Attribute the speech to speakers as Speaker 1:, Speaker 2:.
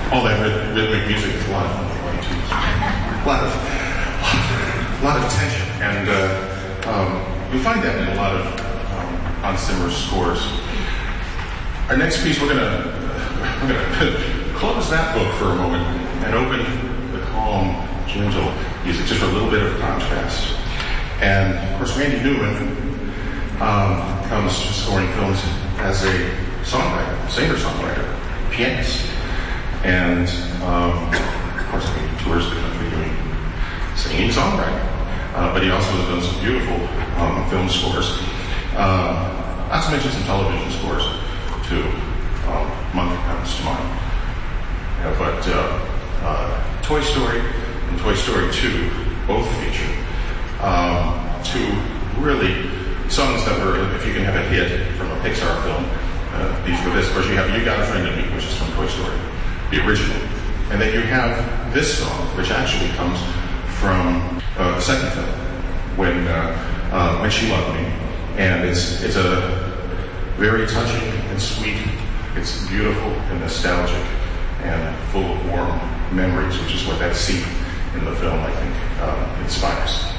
Speaker 1: all that rhythmic music is a lot of fun to listen to. A lot of tension, and you'll find that in a lot of Hans Zimmer's scores. Our next piece, we're gonna close that book for a moment and open the calm, gentle music, just for a little bit of contrast. And of course, Randy Newman comes to scoring films as a songwriter, singer-songwriter, pianist, and of course, he tours the country doing singing, songwriting. But he also has done some beautiful film scores. Not to mention some television scores too. Monk comes to mind. But Toy Story and Toy Story 2 both feature two really songs that were, if you can have a hit from a Pixar film, these were this. Of course, you have You Got a Friend in Me, which is from Toy Story, the original. And then you have this song, which actually comes from the second film, When She Loved Me. And it's a very touching and sweet. It's beautiful and nostalgic and full of warm memories, which is what that scene in the film, I think, inspires.